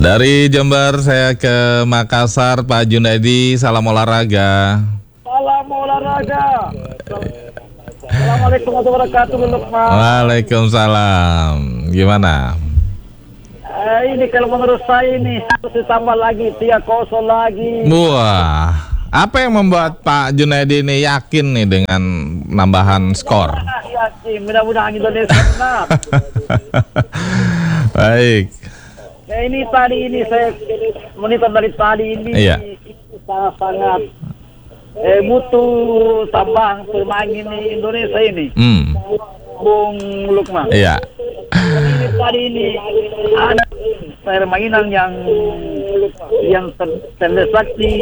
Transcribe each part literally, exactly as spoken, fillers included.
Dari Jember saya ke Makassar, Pak Junaidi, salam olahraga. Salam olahraga. Assalamualaikum warahmatullahi wabarakatuh, Lukman. Waalaikumsalam. Gimana? Eh, ini kalau menurut saya ini harus ditambah lagi tiga kosong lagi. Wah, apa yang membuat Pak Junaidi ini yakin nih dengan nambahan skor? Ah, yakin, mudah-mudahan Indonesia menang. Baik. Ya, ini tadi ini saya monitor dari tadi ini Iya. sangat-sangat eh, butuh tambang pemain ini Indonesia ini. Hmm. Bung Lukman. Iya. Ini tadi ini ada permainan yang yang ter, terdesak di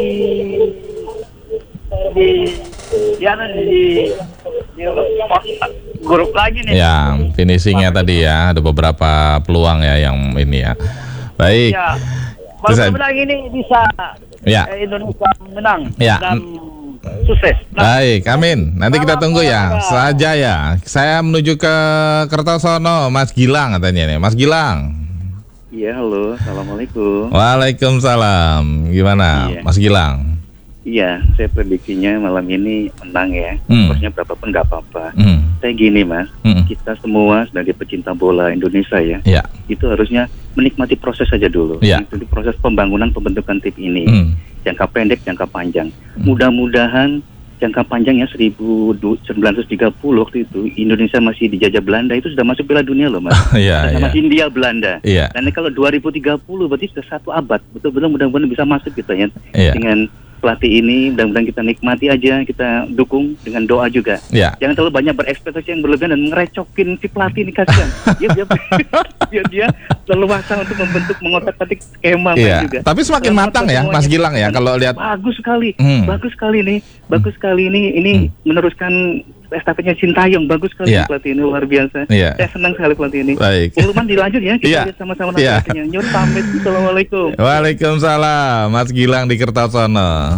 di ya di, di grup lagi nih. Ya, finishingnya tadi ya, ada beberapa peluang ya yang ini ya. Baik. Ya, Terus saya- mudah-mudahan ini bisa Ya. eh, Indonesia menang Ya. dan sukses. Nah, Baik, amin. Nanti kita tunggu ya. Saja ya. Saya menuju ke Kertosono, Mas Gilang katanya nih. Mas Gilang. Iya, halo, assalamualaikum. Waalaikumsalam. Gimana, Iya. Mas Gilang? Iya, saya prediksinya malam ini menang ya. Hmm. Skornya berapapun nggak apa-apa. Hmm. Saya gini mas, Hmm. kita semua sebagai pecinta bola Indonesia ya, Ya. itu harusnya menikmati proses saja dulu. Iya. Itu proses pembangunan pembentukan tim ini, Hmm. jangka pendek, jangka panjang. Hmm. Mudah-mudahan jangka panjangnya seribu sembilan ratus tiga puluh waktu itu Indonesia masih dijajah Belanda, itu sudah masuk Piala Dunia loh mas. Iya, Sama iya. India, Belanda. Iya. Dan kalau dua ribu tiga puluh berarti sudah satu abad. Betul-betul mudah-mudahan bisa masuk gitu ya. Iya. Dengan pelatih ini mudah-mudahan kita nikmati aja, kita dukung dengan doa juga. Ya. Jangan terlalu banyak berekspektasi yang berlebihan dan ngerecokin si pelatih ini kasihan. dia dia dia, dia leluasa untuk membentuk mengotak-atik skema main Iya. juga. Tapi semakin Leluasa matang ya, semuanya. Mas Gilang ya, kalau lihat. Bagus sekali, Hmm. bagus sekali nih, bagus sekali ini ini meneruskan estafetnya Sintayong, bagus sekali Iya. pelatih ini, luar biasa. Iya. Saya senang sekali pelatih ini. Baik. Bung Lukman dilanjut ya, kita Iya. lihat sama-sama Iya. nantinya. Nyur pamit, assalamualaikum. Waalaikumsalam, Mas Gilang di Kertosono.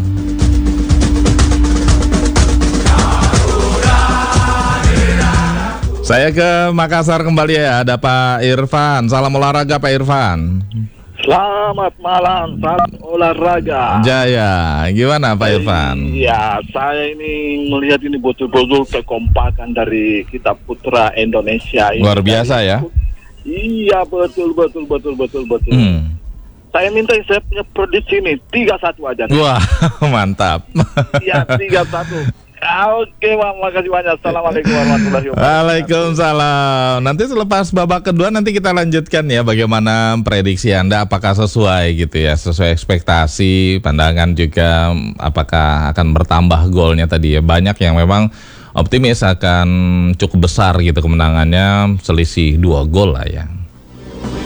Saya ke Makassar kembali ya, ada Pak Irfan. Salam olahraga Pak Irfan. Selamat malam, salam olahraga. Jaya, gimana Pak Irfan? Iya, saya ini melihat ini betul-betul kekompakan dari kita putra Indonesia. Ini Luar biasa ya. Iya, betul, betul, betul, betul, betul. Hmm. Saya minta saya punya prediksi ini tiga satu aja. Wah, mantap. Iya, tiga satu. Oke, Bang, makasih banyak. Assalamualaikum warahmatullahi wabarakatuh. Waalaikumsalam. Nanti selepas babak kedua nanti kita lanjutkan ya bagaimana prediksi Anda, apakah sesuai gitu ya, sesuai ekspektasi, pandangan juga apakah akan bertambah golnya tadi ya. Banyak yang memang optimis akan cukup besar gitu kemenangannya, selisih dua gol lah ya.